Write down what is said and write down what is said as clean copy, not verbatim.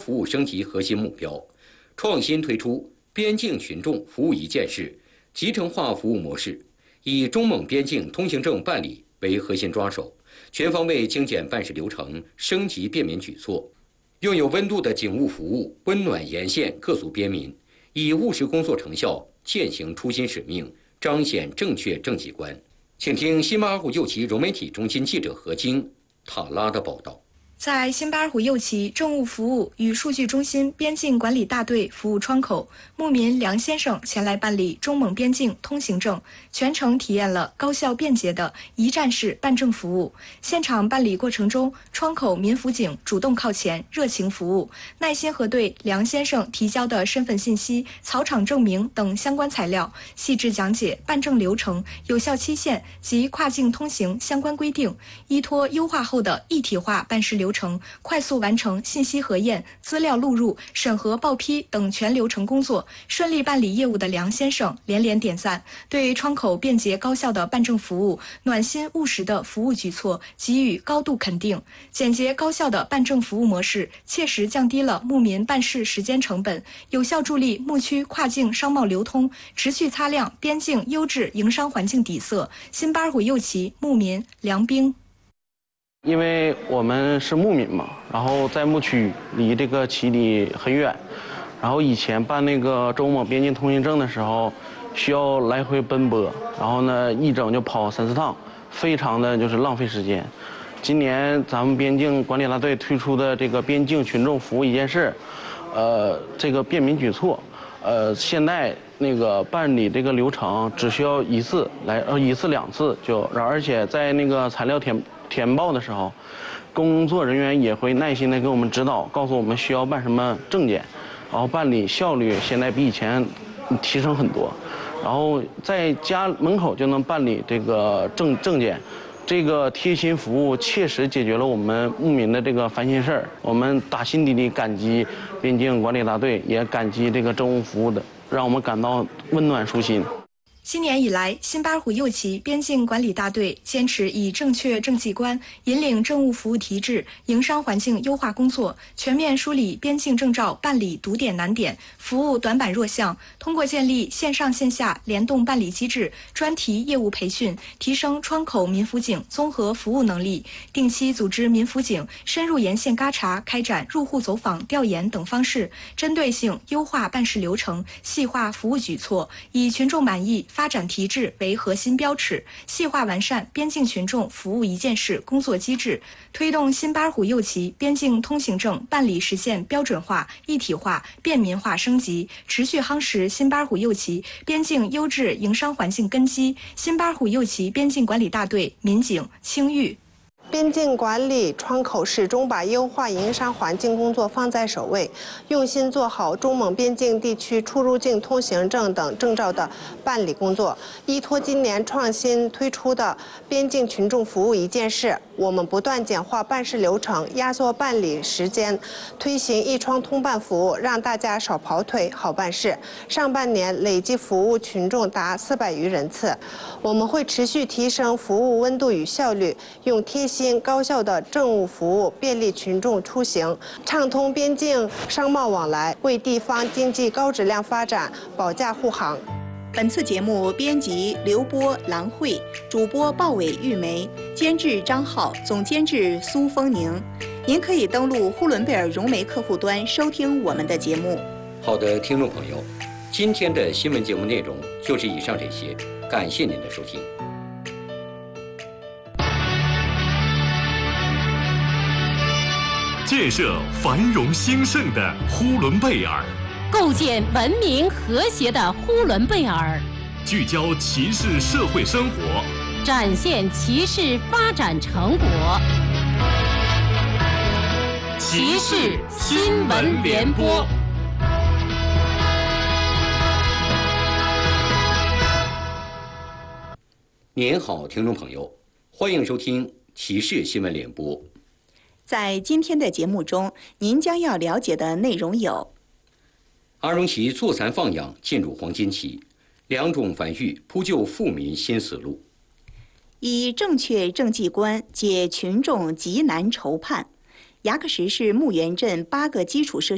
服务升级核心目标，创新推出边境群众服务一件事集成化服务模式，以中蒙边境通行证办理为核心抓手，全方位精简办事流程，升级便民举措，用有温度的警务服务温暖沿线各族边民，以务实工作成效践行初心使命，彰显正确政绩观。请听新巴尔虎右旗融媒体中心记者何晶、塔拉的报道。 在新巴尔虎右旗政务服务与数据中心边境管理大队服务窗口，牧民梁先生前来办理中蒙边境通行证，全程体验了高效便捷的一站式办证服务。现场办理过程中，窗口民辅警主动靠前，热情服务，耐心核对梁先生提交的身份信息、草场证明等相关材料，细致讲解办证流程、有效期限及跨境通行相关规定，依托优化后的一体化办事流程，快速完成信息核验、资料录入、审核报批等全流程工作，顺利办理业务的梁先生连连点赞，对窗口便捷高效的办证服务、暖心务实的服务举措给予高度肯定。简洁高效的办证服务模式，切实降低了牧民办事时间成本，有效助力牧区跨境商贸流通，持续擦亮边境优质营商环境底色。新巴尔虎右旗牧民梁兵。 因为我们是牧民嘛，然后在牧区离这个旗里很远，然后以前办那个中蒙边境通行证的时候，需要来回奔波，然后呢一整就跑3、4趟，非常的就是浪费时间。今年咱们边境管理大队推出的这个边境群众服务一件事，这个便民举措，现在那个办理这个流程只需要一次2次就，而且在那个材料填报的时候，工作人员也会耐心的给我们指导，告诉我们需要办什么证件，然后办理效率现在比以前提升很多，然后在家门口就能办理这个证件，这个贴心服务切实解决了我们牧民的这个烦心事儿，我们打心底里感激边境管理大队，也感激这个政务服务的，让我们感到温暖舒心。 今年以来，新巴尔虎右旗边境管理大队坚持以正确政绩观引领政务服务提质、营商环境优化工作，全面梳理边境证照办理堵点难点、服务短板弱项，通过建立线上线下联动办理机制、专题业务培训，提升窗口民辅警综合服务能力，定期组织民辅警深入沿线嘎查，开展入户走访调研等方式，针对性优化办事流程，细化服务举措，以群众满意发展提质为核心标尺，细化完善边境群众服务一件事工作机制，推动新巴尔虎右旗边境通行证办理实现标准化、一体化、便民化升级，持续夯实新巴尔虎右旗边境优质营商环境根基。新巴尔虎右旗边境管理大队民警青玉。 边境管理窗口始终把优化营商环境工作放在首位，用心做好中蒙边境地区出入境通行证等证照的办理工作。依托今年创新推出的边境群众服务一件事，我们不断简化办事流程，压缩办理时间，推行一窗通办服务，让大家少跑腿，好办事。上半年累计服务群众达400余人次。我们会持续提升服务温度与效率，用贴心高效的政务服务便利群众出行，畅通边境商贸往来，为地方经济高质量发展保驾护航。 本次节目编辑刘波、郎慧，主播鲍伟、玉梅，监制张浩，总监制苏丰宁。您可以登录呼伦贝尔融媒客户端收听我们的节目。 好的，听众朋友，今天的新闻节目内容就是以上这些，感谢您的收听。 建设繁荣兴盛的呼伦贝尔， 构建文明和谐的呼伦贝尔， 聚焦骑士社会生活， 展现骑士发展成果。骑士新闻联播。 您好，听众朋友，欢迎收听骑士新闻联播。 在今天的节目中，您将要了解的内容有： 阿荣旗坐蚕放养进入黄金期，2种繁育铺就富民新思路； 以正确政绩观解群众急难愁盼。牙克石市牧原镇8个基础设施